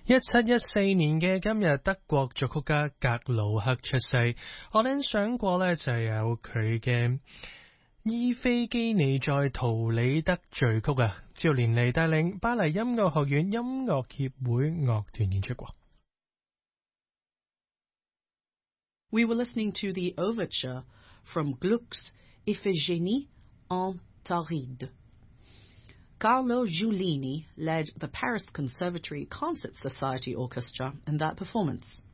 1714年嘅今日，德國作曲家格魯克出世。我哋想過呢，就有佢嘅伊菲基尼在圖里德序曲啊，趙連尼帶領巴黎音樂學院音樂協會樂團演出過。 We were listening to the overture from Gluck's Iphigénie en Tauride. Carlo Giulini led the Paris Conservatory Concert Society Orchestra in that performance.